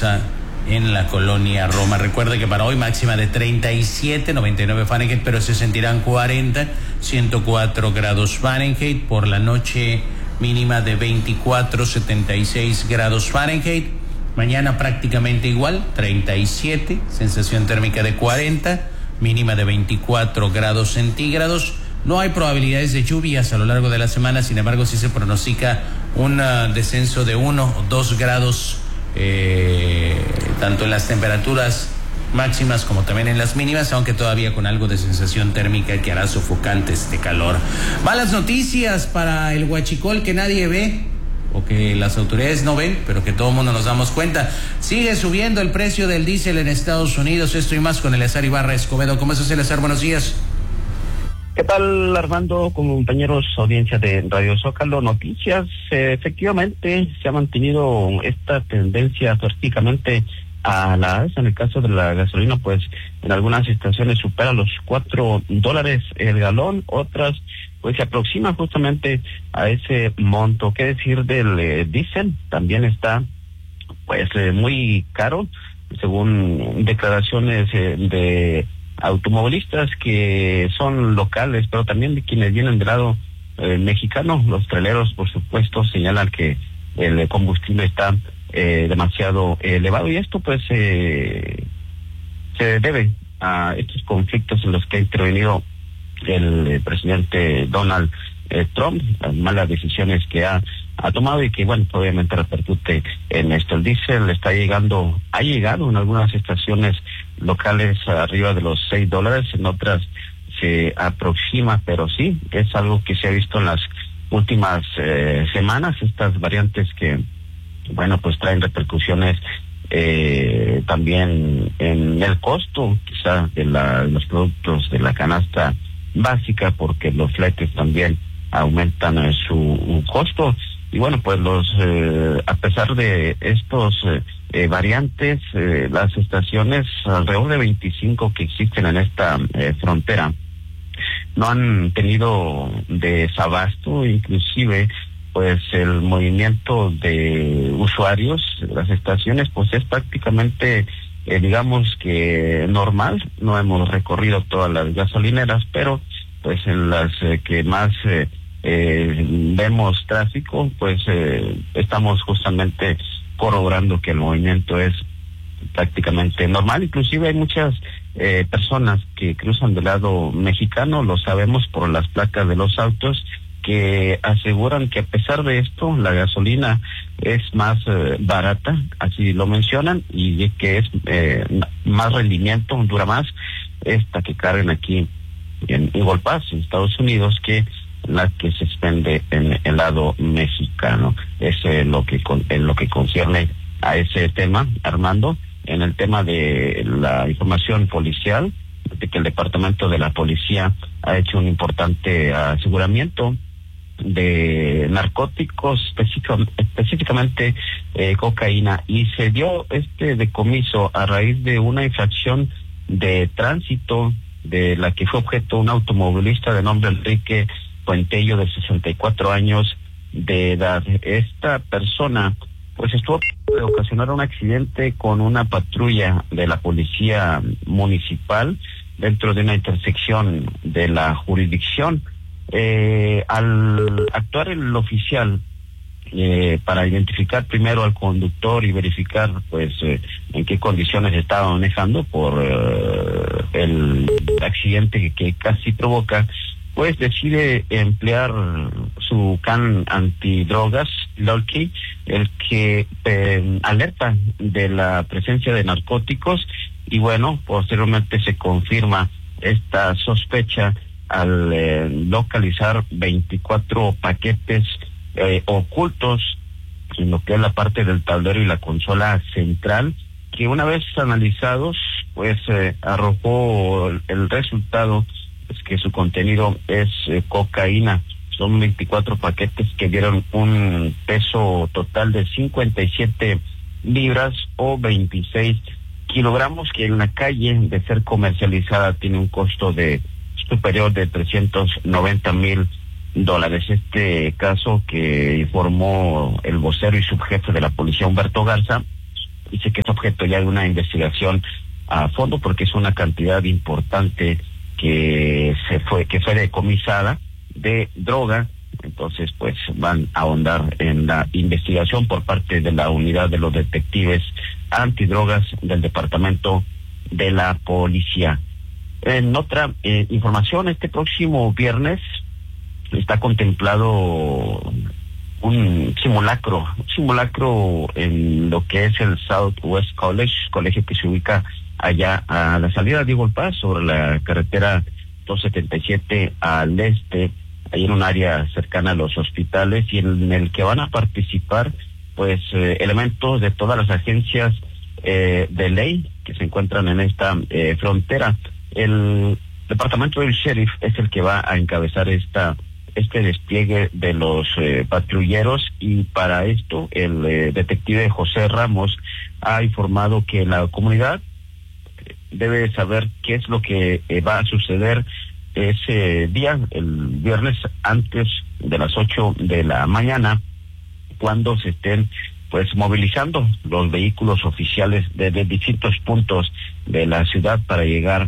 Garza en la colonia Roma. Recuerde que para hoy máxima de 37, 99 Fahrenheit, pero se sentirán 40, 104 grados Fahrenheit. Por la noche mínima de 24, 76 grados Fahrenheit. Mañana prácticamente igual, 37, sensación térmica de 40, mínima de 24 grados centígrados. No hay probabilidades de lluvias a lo largo de la semana, sin embargo sí se pronostica un descenso de 1 o 2 grados, tanto en las temperaturas máximas como también en las mínimas, aunque todavía con algo de sensación térmica que hará sofocante este calor. Malas noticias para el huachicol que nadie ve, o que las autoridades no ven, pero que todo el mundo nos damos cuenta. Sigue subiendo el precio del diésel en Estados Unidos. Esto y más con Eleazar Ibarra Escobedo. ¿Cómo estás, Eleazar? Buenos días. ¿Qué tal, Armando? Compañeros, audiencia de Radio Zócalo Noticias. Efectivamente, se ha mantenido esta tendencia prácticamente a la alza. En el caso de la gasolina, pues en algunas estaciones supera los $4 el galón, otras pues se aproxima justamente a ese monto. ¿Qué decir del diésel? También está pues muy caro, según declaraciones de automovilistas que son locales, pero también de quienes vienen del lado mexicano. Los traileros, por supuesto, señalan que el combustible está demasiado elevado, y esto pues se debe a estos conflictos en los que ha intervenido el presidente Donald Trump, las malas decisiones que ha tomado y que, bueno, obviamente repercute en esto. El diésel ha llegado en algunas estaciones locales arriba de los $6, en otras se aproxima, pero sí, es algo que se ha visto en las últimas semanas, estas variantes que, bueno, pues traen repercusiones también en el costo, quizá, de los productos de la canasta básica, porque los fletes también aumentan su costo. Y bueno, pues a pesar de estos variantes, las estaciones, alrededor de 25 que existen en esta frontera, no han tenido desabasto. Inclusive pues el movimiento de usuarios de las estaciones pues es prácticamente digamos que normal. No hemos recorrido todas las gasolineras, pero pues en las que más vemos tráfico, pues estamos justamente corroborando que el movimiento es prácticamente normal. Inclusive hay muchas personas que cruzan del lado mexicano, lo sabemos por las placas de los autos, que aseguran que a pesar de esto la gasolina es más barata, así lo mencionan, y que es más rendimiento, dura más esta que cargan aquí en Eagle Pass, en Estados Unidos, que la que se expende en el lado mexicano. Es lo que concierne a ese tema, Armando. En el tema de la información policial, de que el departamento de la policía ha hecho un importante aseguramiento de narcóticos, específicamente cocaína, y se dio este decomiso a raíz de una infracción de tránsito de la que fue objeto un automovilista de nombre Enrique Puentello, de 64 años de edad. Esta persona pues estuvo de ocasionar un accidente con una patrulla de la policía municipal dentro de una intersección de la jurisdicción. Al actuar el oficial para identificar primero al conductor y verificar pues en qué condiciones estaba manejando por el accidente que casi provoca, pues decide emplear su can antidrogas, Lolki, el que alerta de la presencia de narcóticos, y bueno, posteriormente se confirma esta sospecha al localizar 24 paquetes ocultos en lo que es la parte del tablero y la consola central, que una vez analizados, pues arrojó el resultado, es que su contenido es cocaína. Son 24 paquetes que dieron un peso total de 57 libras o 26 kilogramos, que en la calle, de ser comercializada, tiene un costo de superior de $390,000. Este caso, que informó el vocero y subjefe de la policía, Humberto Garza, dice que es objeto ya de una investigación a fondo porque es una cantidad importante que fue decomisada de droga. Entonces pues van a ahondar en la investigación por parte de la unidad de los detectives antidrogas del departamento de la policía. En otra información, este próximo viernes está contemplado un simulacro en lo que es el Southwest College, colegio que se ubica allá a la salida de Eagle Pass sobre la carretera 277 al este, ahí en un área cercana a los hospitales, y en el que van a participar pues elementos de todas las agencias de ley que se encuentran en esta frontera. El departamento del sheriff es el que va a encabezar este despliegue de los patrulleros, y para esto el detective José Ramos ha informado que la comunidad debe saber qué es lo que va a suceder ese día, el viernes, antes de las 8 de la mañana, cuando se estén pues movilizando los vehículos oficiales desde distintos puntos de la ciudad para llegar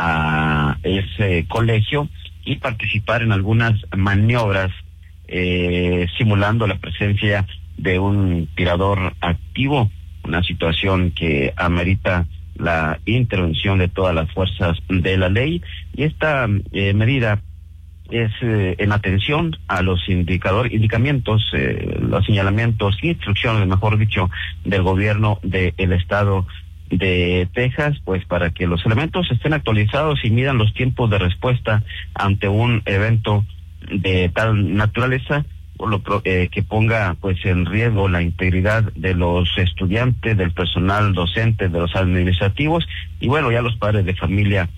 a ese colegio y participar en algunas maniobras simulando la presencia de un tirador activo, una situación que amerita la intervención de todas las fuerzas de la ley, y esta medida es en atención a los indicamientos, los señalamientos, instrucciones, mejor dicho, del gobierno del estado de Texas, pues para que los elementos estén actualizados y midan los tiempos de respuesta ante un evento de tal naturaleza, por lo que ponga pues en riesgo la integridad de los estudiantes, del personal docente, de los administrativos, y bueno, ya los padres de familia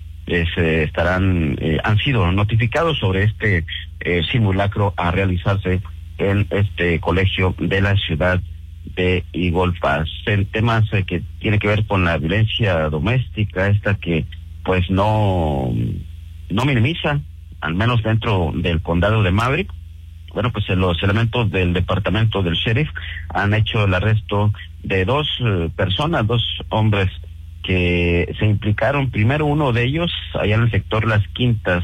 han sido notificados sobre este simulacro a realizarse en este colegio de la ciudad de Eagle Pass. En temas que tiene que ver con la violencia doméstica, esta que pues no minimiza, al menos dentro del condado de Maverick. Bueno, pues los elementos del departamento del sheriff han hecho el arresto de dos personas, dos hombres que se implicaron. Primero, uno de ellos allá en el sector Las Quintas,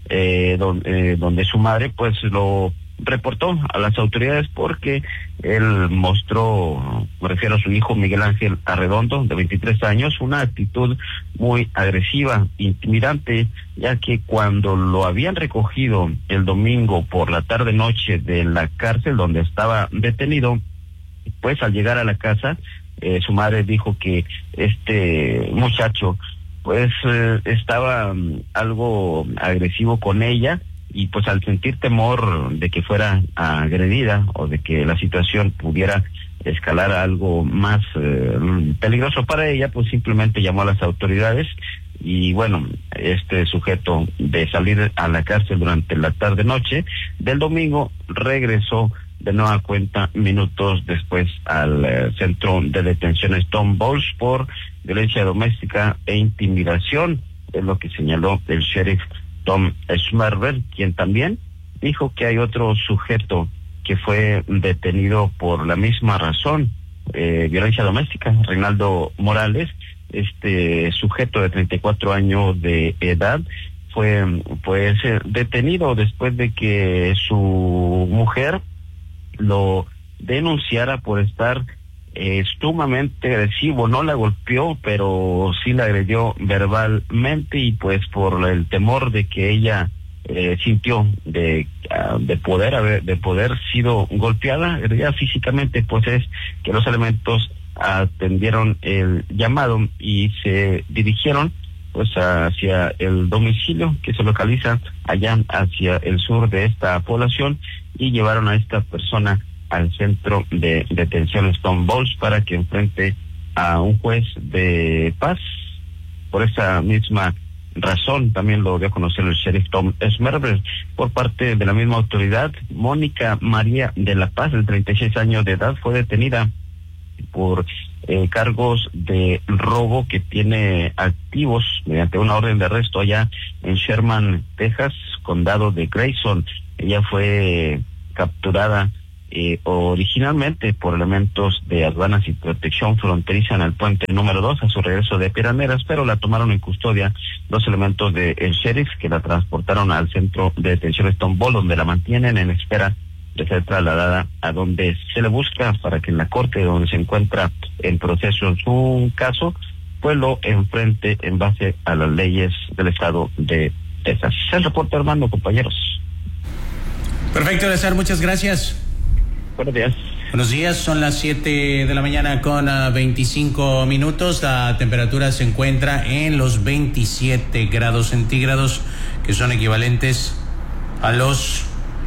donde su madre pues lo reportó a las autoridades porque él mostró, me refiero a su hijo Miguel Ángel Arredondo, de 23 años, una actitud muy agresiva, intimidante, ya que cuando lo habían recogido el domingo por la tarde-noche de la cárcel donde estaba detenido, pues al llegar a la casa, su madre dijo que este muchacho pues estaba algo agresivo con ella, y pues al sentir temor de que fuera agredida o de que la situación pudiera escalar a algo más peligroso para ella, pues simplemente llamó a las autoridades. Y bueno, este sujeto, de salir a la cárcel durante la tarde-noche del domingo, regresó de nueva cuenta minutos después al centro de detención Stone Balls por violencia doméstica e intimidación, es lo que señaló el sheriff Tom Schmerber, quien también dijo que hay otro sujeto que fue detenido por la misma razón, violencia doméstica, Reinaldo Morales. Este sujeto de 34 años de edad fue pues detenido después de que su mujer lo denunciara por estar sumamente agresivo. No la golpeó, pero sí la agredió verbalmente, y pues por el temor de que ella sintió de poder sido golpeada ya físicamente, pues es que los elementos atendieron el llamado y se dirigieron pues hacia el domicilio que se localiza allá hacia el sur de esta población, y llevaron a esta persona al centro de detención Stone Balls para que enfrente a un juez de paz. Por esa misma razón también lo dio a conocer el sheriff Tom Schmerber. Por parte de la misma autoridad, Mónica María de la Paz, de 36 años de edad, fue detenida por cargos de robo que tiene activos mediante una orden de arresto allá en Sherman, Texas, condado de Grayson. Ella fue capturada originalmente por elementos de aduanas y protección fronteriza en el puente número 2 a su regreso de Piedras, pero la tomaron en custodia los elementos del sheriff que la transportaron al centro de detención Stonewall, donde la mantienen en espera de ser trasladada a donde se le busca para que en la corte donde se encuentra en proceso su caso, pues lo enfrente en base a las leyes del estado de Texas. El reporte, Armando, compañeros. Perfecto, Eleazar, muchas gracias. Buenos días. Buenos días, son las 7 de la mañana con 25 minutos. La temperatura se encuentra en los 27 grados centígrados, que son equivalentes a los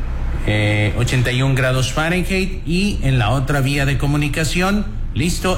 81 grados Fahrenheit. Y en la otra vía de comunicación, listo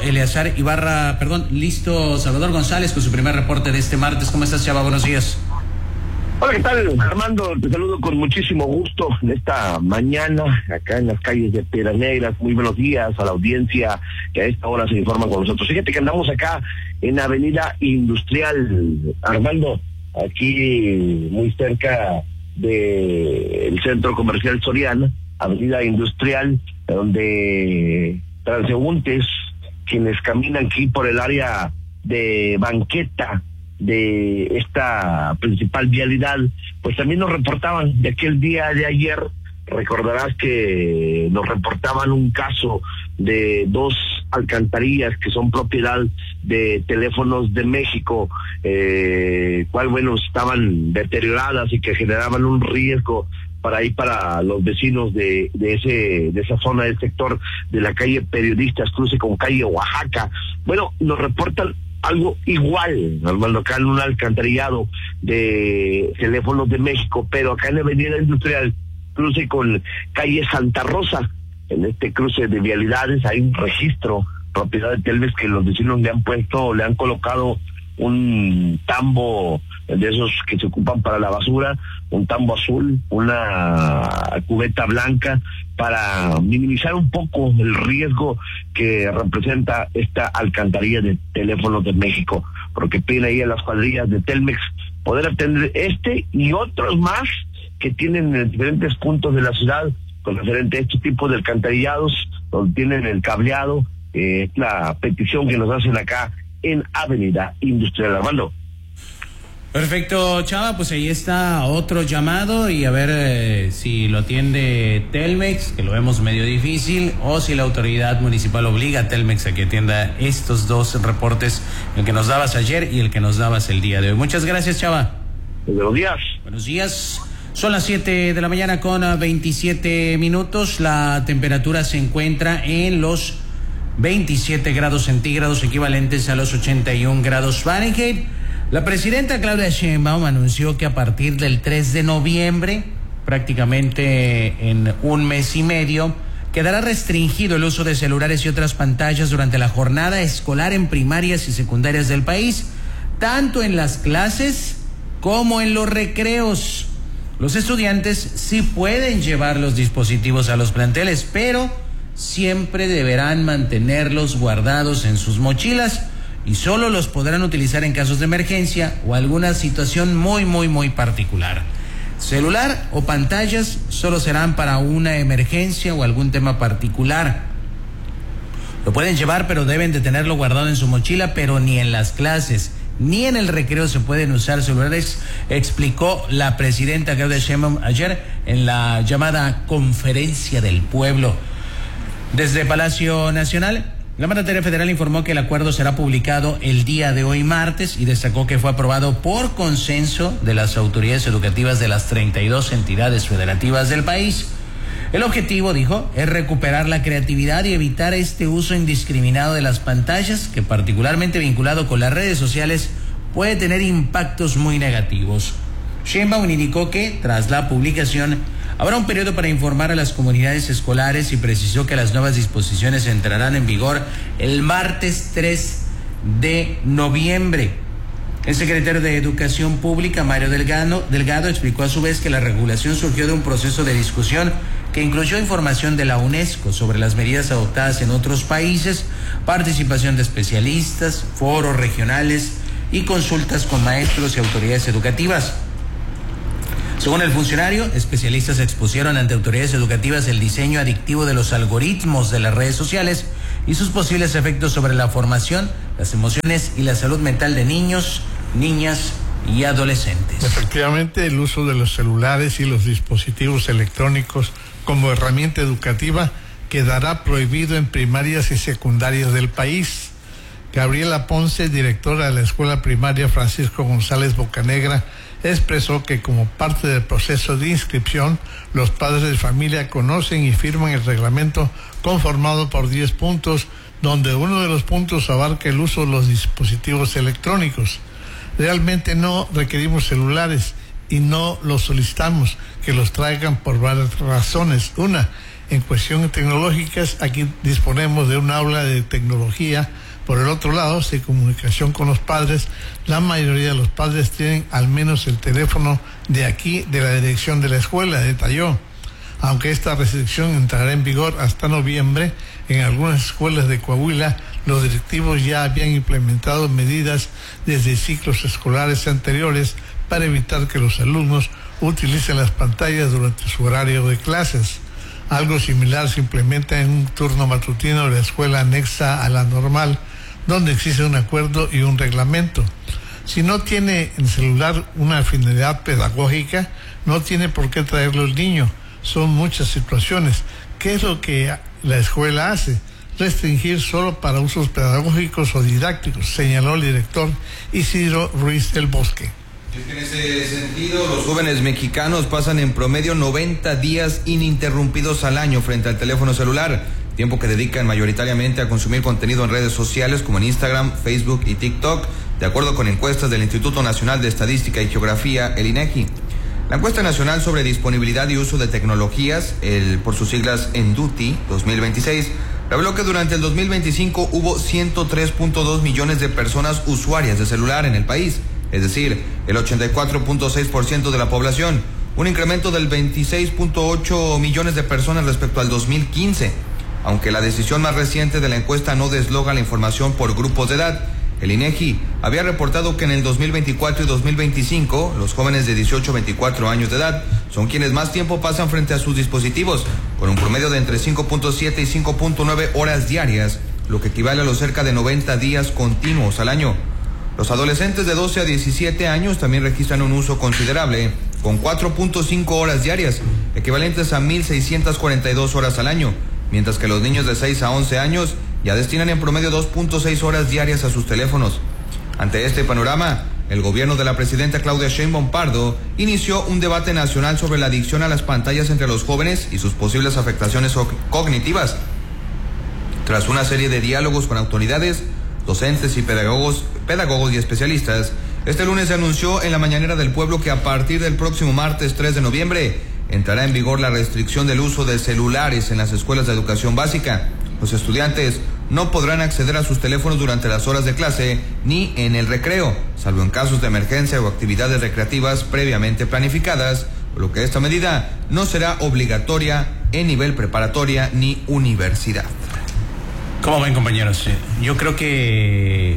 Salvador González con su primer reporte de este martes. ¿Cómo estás, Chava? Buenos días. Hola, ¿qué tal, Armando? Te saludo con muchísimo gusto en esta mañana, acá en las calles de Piedras Negras. Muy buenos días a la audiencia que a esta hora se informa con nosotros. Fíjate que andamos acá en Avenida Industrial, Armando, aquí muy cerca del Centro Comercial Soriana, Avenida Industrial, donde transeúntes, quienes caminan aquí por el área de banqueta de esta principal vialidad, pues también nos reportaban de aquel día de ayer. Recordarás que nos reportaban un caso de 2 alcantarillas que son propiedad de Teléfonos de México, estaban deterioradas y que generaban un riesgo para los vecinos de esa zona del sector de la calle Periodistas, cruce con calle Oaxaca. Bueno, nos reportan algo igual, Armando, acá en un alcantarillado de Teléfonos de México, pero acá en la Avenida Industrial, cruce con calle Santa Rosa. En este cruce de vialidades hay un registro, propiedad de Telmex, que los vecinos le han colocado un tambo de esos que se ocupan para la basura, un tambo azul, una cubeta blanca, para minimizar un poco el riesgo que representa esta alcantarilla de Teléfonos de México, porque piden ahí a las cuadrillas de Telmex poder atender este y otros más que tienen en diferentes puntos de la ciudad con referente a este tipo de alcantarillados, donde tienen el cableado. La petición que nos hacen acá en Avenida Industrial, Armando. Perfecto, Chava, pues ahí está otro llamado y a ver si lo atiende Telmex, que lo vemos medio difícil, o si la autoridad municipal obliga a Telmex a que atienda estos 2 reportes, el que nos dabas ayer y el que nos dabas el día de hoy. Muchas gracias, Chava. Buenos días. Buenos días. Son las 7 de la mañana con 27 minutos. La temperatura se encuentra en los 27 grados centígrados, equivalentes a los 81 grados Fahrenheit. La presidenta Claudia Sheinbaum anunció que a partir del 3 de noviembre, prácticamente en un mes y medio, quedará restringido el uso de celulares y otras pantallas durante la jornada escolar en primarias y secundarias del país, tanto en las clases como en los recreos. Los estudiantes sí pueden llevar los dispositivos a los planteles, pero siempre deberán mantenerlos guardados en sus mochilas y solo los podrán utilizar en casos de emergencia o alguna situación muy particular. Celular o pantallas solo serán para una emergencia o algún tema particular. Lo pueden llevar, pero deben de tenerlo guardado en su mochila, pero ni en las clases ni en el recreo se pueden usar celulares, explicó la presidenta Claudia Sheinbaum ayer en la llamada Conferencia del Pueblo. Desde Palacio Nacional, la mandataria federal informó que el acuerdo será publicado el día de hoy martes y destacó que fue aprobado por consenso de las autoridades educativas de las 32 entidades federativas del país. El objetivo, dijo, es recuperar la creatividad y evitar este uso indiscriminado de las pantallas, que particularmente vinculado con las redes sociales puede tener impactos muy negativos. Sheinbaum indicó que, tras la publicación, habrá un periodo para informar a las comunidades escolares y precisó que las nuevas disposiciones entrarán en vigor el martes 3 de noviembre. El secretario de Educación Pública, Mario Delgado, explicó a su vez que la regulación surgió de un proceso de discusión que incluyó información de la UNESCO sobre las medidas adoptadas en otros países, participación de especialistas, foros regionales y consultas con maestros y autoridades educativas. Según el funcionario, especialistas expusieron ante autoridades educativas el diseño adictivo de los algoritmos de las redes sociales y sus posibles efectos sobre la formación, las emociones y la salud mental de niños, niñas y adolescentes. Efectivamente, el uso de los celulares y los dispositivos electrónicos como herramienta educativa quedará prohibido en primarias y secundarias del país. Gabriela Ponce, directora de la Escuela Primaria Francisco González Bocanegra, expresó que como parte del proceso de inscripción, los padres de familia conocen y firman el reglamento conformado por 10 puntos, donde uno de los puntos abarca el uso de los dispositivos electrónicos. Realmente no requerimos celulares y no los solicitamos que los traigan por varias razones. Una, en cuestiones tecnológicas, aquí disponemos de un aula de tecnología. Por el otro lado, sin comunicación con los padres, la mayoría de los padres tienen al menos el teléfono de aquí, de la dirección de la escuela, detalló. Aunque esta restricción entrará en vigor hasta noviembre, en algunas escuelas de Coahuila, los directivos ya habían implementado medidas desde ciclos escolares anteriores para evitar que los alumnos utilicen las pantallas durante su horario de clases. Algo similar se implementa en un turno matutino de la escuela anexa a la normal, donde existe un acuerdo y un reglamento. Si no tiene el celular una finalidad pedagógica, no tiene por qué traerlo el niño. Son muchas situaciones. ¿Qué es lo que la escuela hace? Restringir solo para usos pedagógicos o didácticos, señaló el director Isidro Ruiz del Bosque. En ese sentido, los jóvenes mexicanos pasan en promedio 90 días ininterrumpidos al año frente al teléfono celular, tiempo que dedican mayoritariamente a consumir contenido en redes sociales como en Instagram, Facebook y TikTok, de acuerdo con encuestas del Instituto Nacional de Estadística y Geografía, el INEGI. La encuesta nacional sobre disponibilidad y uso de tecnologías, por sus siglas ENDUTI 2026, reveló que durante el 2025 hubo 103.2 millones de personas usuarias de celular en el país, es decir, el 84.6% de la población, un incremento del 26.8 millones de personas respecto al 2015. Aunque la decisión más reciente de la encuesta no desloga la información por grupos de edad, el INEGI había reportado que en el 2024 y 2025 los jóvenes de 18 a 24 años de edad son quienes más tiempo pasan frente a sus dispositivos, con un promedio de entre 5.7 y 5.9 horas diarias, lo que equivale a los cerca de 90 días continuos al año. Los adolescentes de 12 a 17 años también registran un uso considerable, con 4.5 horas diarias, equivalentes a 1.642 horas al año, mientras que los niños de 6 a 11 años ya destinan en promedio 2.6 horas diarias a sus teléfonos. Ante este panorama, el gobierno de la presidenta Claudia Sheinbaum Pardo inició un debate nacional sobre la adicción a las pantallas entre los jóvenes y sus posibles afectaciones cognitivas. Tras una serie de diálogos con autoridades, docentes y pedagogos y especialistas, este lunes se anunció en la Mañanera del Pueblo que a partir del próximo martes 3 de noviembre entrará en vigor la restricción del uso de celulares en las escuelas de educación básica. Los estudiantes no podrán acceder a sus teléfonos durante las horas de clase ni en el recreo, salvo en casos de emergencia o actividades recreativas previamente planificadas, por lo que esta medida no será obligatoria en nivel preparatoria ni universidad. ¿Cómo ven, compañeros? Yo creo que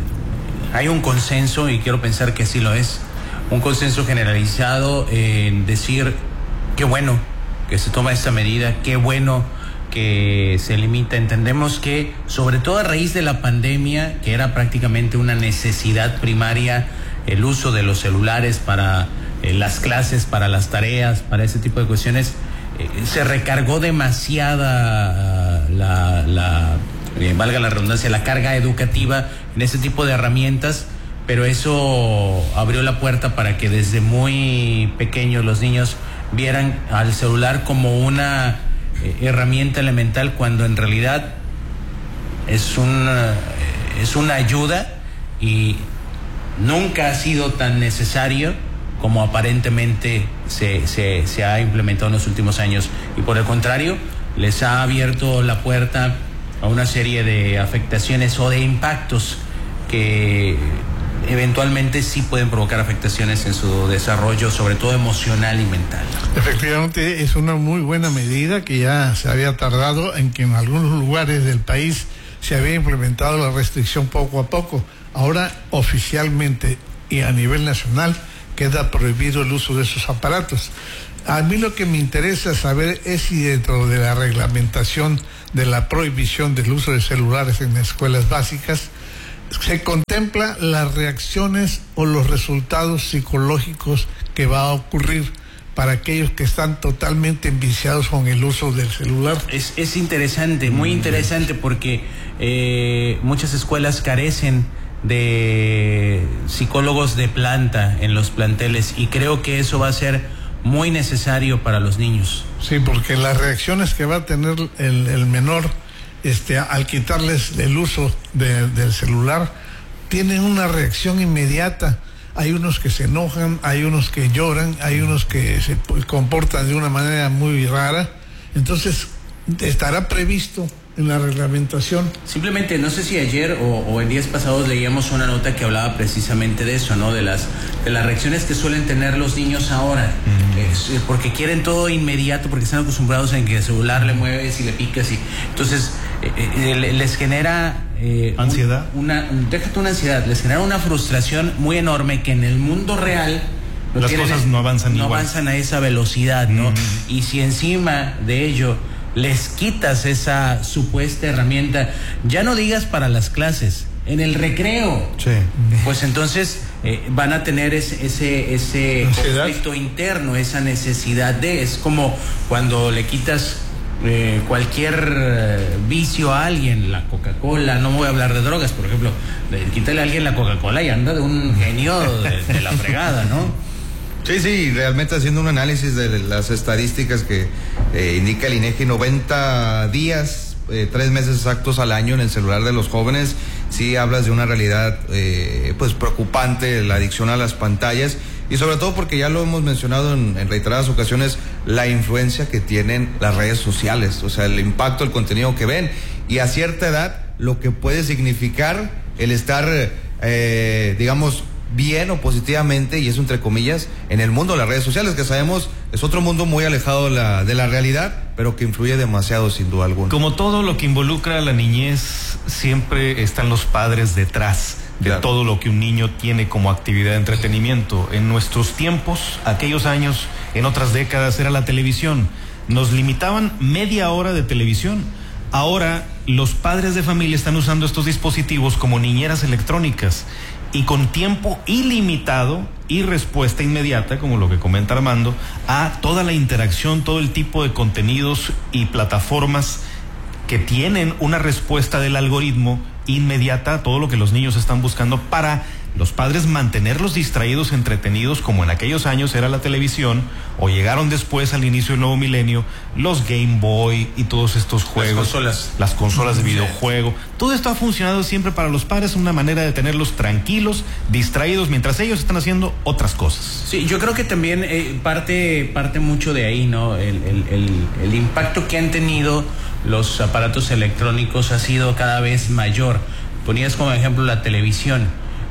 hay un consenso, y quiero pensar que así lo es, un consenso generalizado en decir qué bueno que se toma esta medida, qué bueno que se limita. Entendemos que, sobre todo a raíz de la pandemia, que era prácticamente una necesidad primaria el uso de los celulares para las clases, para las tareas, para ese tipo de cuestiones, se recargó demasiada valga la redundancia, la carga educativa en ese tipo de herramientas, pero eso abrió la puerta para que desde muy pequeños los niños vieran al celular como una herramienta elemental, cuando en realidad es una ayuda y nunca ha sido tan necesario como aparentemente se ha implementado en los últimos años, y por el contrario les ha abierto la puerta a una serie de afectaciones o de impactos que eventualmente sí pueden provocar afectaciones en su desarrollo, sobre todo emocional y mental. Efectivamente, es una muy buena medida que ya se había tardado en que en algunos lugares del país se había implementado la restricción poco a poco. Ahora, oficialmente y a nivel nacional, queda prohibido el uso de esos aparatos. A mí lo que me interesa saber es si dentro de la reglamentación de la prohibición del uso de celulares en escuelas básicas se contempla las reacciones o los resultados psicológicos que va a ocurrir para aquellos que están totalmente enviciados con el uso del celular. Es interesante, muy interesante, porque muchas escuelas carecen de psicólogos de planta en los planteles, y creo que eso va a ser muy necesario para los niños. Sí, porque las reacciones que va a tener el menor al quitarles el uso del celular, tienen una reacción inmediata. Hay unos que se enojan, hay unos que lloran, hay unos que se comportan de una manera muy rara. Entonces, estará previsto en la reglamentación. Simplemente, no sé si ayer o en días pasados leíamos una nota que hablaba precisamente de eso, ¿no? De las reacciones que suelen tener los niños ahora, porque quieren todo inmediato, porque están acostumbrados en que el celular le mueves y le picas, y entonces les genera ansiedad. Déjate una ansiedad, les genera una frustración muy enorme que en el mundo real las cosas no avanzan igual. No avanzan a esa velocidad, ¿no? Y si encima de ello les quitas esa supuesta herramienta, ya no digas para las clases, en el recreo, sí, pues entonces van a tener ese conflicto interno, esa necesidad es como cuando le quitas cualquier vicio a alguien, la Coca-Cola, no voy a hablar de drogas, por ejemplo, quítale a alguien la Coca-Cola y anda de un genio de la fregada, ¿no? Sí, realmente haciendo un análisis de las estadísticas que indica el INEGI, 90 días, 3 meses exactos al año en el celular de los jóvenes, sí hablas de una realidad pues preocupante, la adicción a las pantallas, y sobre todo porque ya lo hemos mencionado en reiteradas ocasiones, la influencia que tienen las redes sociales, o sea, el impacto, el contenido que ven, y a cierta edad lo que puede significar el estar, digamos, bien o positivamente, y eso entre comillas, en el mundo de las redes sociales, que sabemos es otro mundo muy alejado de la realidad, pero que influye demasiado sin duda alguna. Como todo lo que involucra a la niñez, siempre están los padres detrás de claro. Todo lo que un niño tiene como actividad de entretenimiento. En nuestros tiempos, aquellos años, en otras décadas, era la televisión. Nos limitaban media hora de televisión. Ahora los padres de familia están usando estos dispositivos como niñeras electrónicas, y con tiempo ilimitado y respuesta inmediata, como lo que comenta Armando, a toda la interacción, todo el tipo de contenidos y plataformas que tienen una respuesta del algoritmo inmediata a todo lo que los niños están buscando, para los padres mantenerlos distraídos, entretenidos, como en aquellos años era la televisión, o llegaron después al inicio del nuevo milenio los Game Boy y todos estos juegos, las consolas de videojuego. Todo esto ha funcionado siempre para los padres, una manera de tenerlos tranquilos, distraídos, mientras ellos están haciendo otras cosas. Sí, yo creo que también parte mucho de ahí, ¿no? El impacto que han tenido los aparatos electrónicos ha sido cada vez mayor. Ponías como ejemplo la televisión.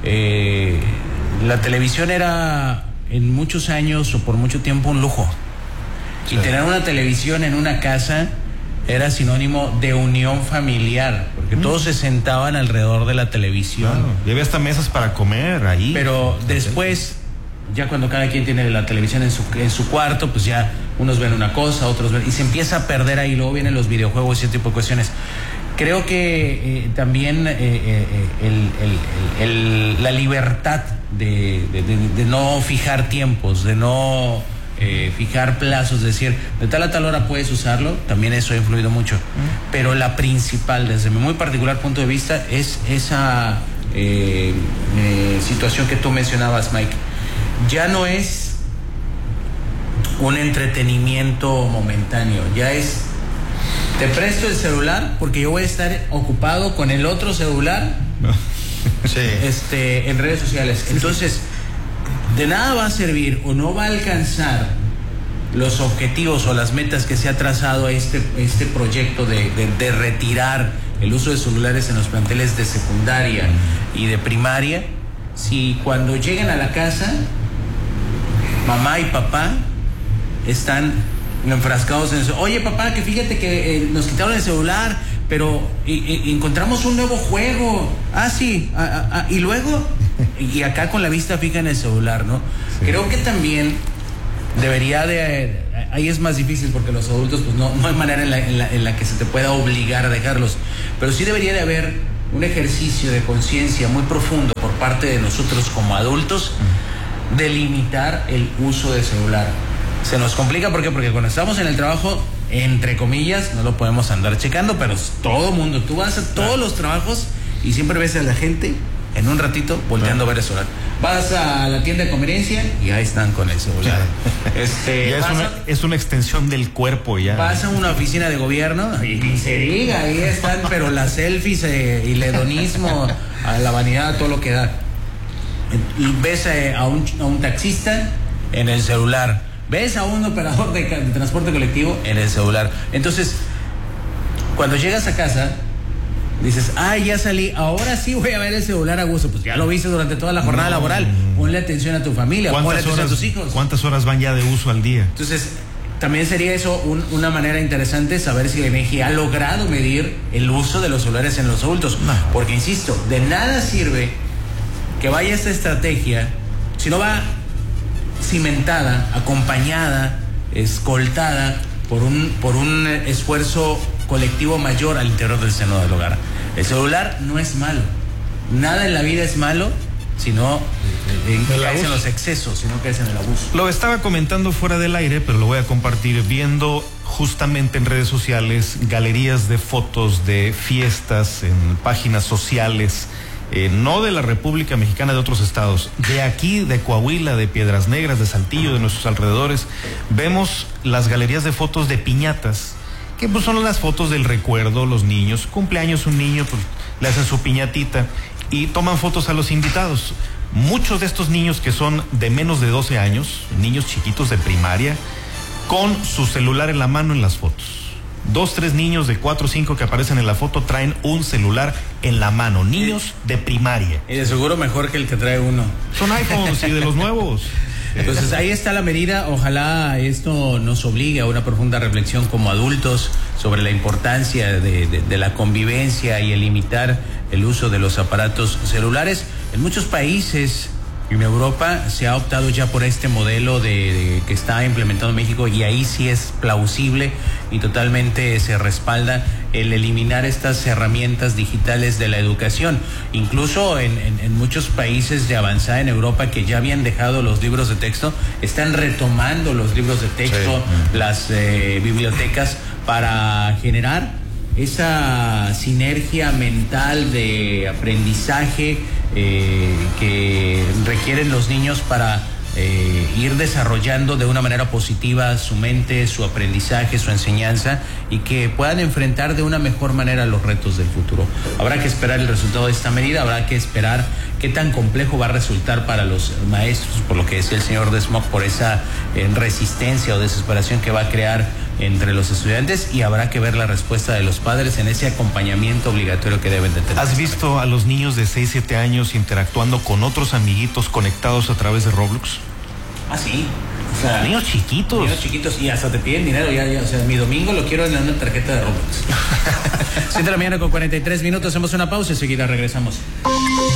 La televisión era en muchos años o por mucho tiempo un lujo, sí. Y tener una televisión en una casa era sinónimo de unión familiar, porque todos se sentaban alrededor de la televisión. Claro. Y había hasta mesas para comer ahí. Pero después, ya cuando cada quien tiene la televisión en su cuarto, pues ya unos ven una cosa, otros ven, y se empieza a perder ahí. Luego vienen los videojuegos y ese tipo de cuestiones. Creo que también la libertad de no fijar tiempos, de no fijar plazos, es decir, de tal a tal hora puedes usarlo, también eso ha influido mucho. Pero la principal, desde mi muy particular punto de vista, es esa situación que tú mencionabas, Mike. Ya no es un entretenimiento momentáneo, ya es: te presto el celular porque yo voy a estar ocupado con el otro celular sí. En redes sociales. Entonces, de nada va a servir o no va a alcanzar los objetivos o las metas que se ha trazado este proyecto de retirar el uso de celulares en los planteles de secundaria y de primaria, si cuando lleguen a la casa mamá y papá están enfrascados en eso. Oye, papá, que fíjate que nos quitaron el celular, pero encontramos un nuevo juego. Ah, sí. Y luego, y acá con la vista fija en el celular, ¿no? Sí. Creo que también debería de... Ahí es más difícil porque los adultos pues no hay manera en la que se te pueda obligar a dejarlos, pero sí debería de haber un ejercicio de conciencia muy profundo por parte de nosotros como adultos de limitar el uso de celular. Se nos complica, ¿por qué? Porque cuando estamos en el trabajo, entre comillas, no lo podemos andar checando, pero todo mundo, tú vas a todos los trabajos y siempre ves a la gente en un ratito volteando a ver el celular. Vas a la tienda de conveniencia y ahí están con el celular. Ya es una extensión del cuerpo ya. Vas a una oficina de gobierno y se diga, ahí están, pero las selfies y el hedonismo, a la vanidad, todo lo que da. Ves a un taxista en el celular, ves a un operador de transporte colectivo en el celular. Entonces, cuando llegas a casa, dices, ya salí, ahora sí voy a ver el celular a gusto. Pues ya lo viste durante toda la jornada laboral. Ponle atención a tu familia, ponle atención a tus hijos. ¿Cuántas horas van ya de uso al día? Entonces, también sería eso una manera interesante, saber si la INEGI ha logrado medir el uso de los celulares en los adultos. No. Porque, insisto, de nada sirve que vaya esta estrategia si no va cimentada, acompañada, escoltada por un esfuerzo colectivo mayor al interior del seno del hogar. El celular no es malo, nada en la vida es malo, sino caes en los excesos, sino caes en el abuso. Lo estaba comentando fuera del aire, pero lo voy a compartir, viendo justamente en redes sociales galerías de fotos de fiestas en páginas sociales, no de la República Mexicana, de otros estados, de aquí, de Coahuila, de Piedras Negras, de Saltillo, de nuestros alrededores. Vemos las galerías de fotos de piñatas, que pues son las fotos del recuerdo, los niños, cumpleaños un niño, pues le hacen su piñatita y toman fotos a los invitados. Muchos de estos niños que son de menos de 12 años, niños chiquitos de primaria, con su celular en la mano en las fotos. 2, 3 niños de 4 o 5 que aparecen en la foto traen un celular en la mano, niños de primaria. Y de seguro mejor que el que trae uno. Son iPhones y de los nuevos. Entonces ahí está la medida. Ojalá esto nos obligue a una profunda reflexión como adultos sobre la importancia de la convivencia y el limitar el uso de los aparatos celulares. En muchos países en Europa se ha optado ya por este modelo que está implementando México, y ahí sí es plausible y totalmente se respalda el eliminar estas herramientas digitales de la educación. Incluso en muchos países de avanzada en Europa que ya habían dejado los libros de texto, están retomando los libros de texto, sí, las bibliotecas, para generar esa sinergia mental de aprendizaje que requieren los niños para ir desarrollando de una manera positiva su mente, su aprendizaje, su enseñanza, y que puedan enfrentar de una mejor manera los retos del futuro. Habrá que esperar el resultado de esta medida, habrá que esperar qué tan complejo va a resultar para los maestros, por lo que decía el señor Desmock, por esa resistencia o desesperación que va a crear entre los estudiantes, y habrá que ver la respuesta de los padres en ese acompañamiento obligatorio que deben de tener. ¿Has visto a los niños de 6, 7 años interactuando con otros amiguitos conectados a través de Roblox? Ah, sí. O sea, niños chiquitos. Niños chiquitos, y hasta te piden dinero ya, o sea, mi domingo lo quiero en una tarjeta de Roblox. 7 de la mañana con 43 minutos, hacemos una pausa y enseguida regresamos.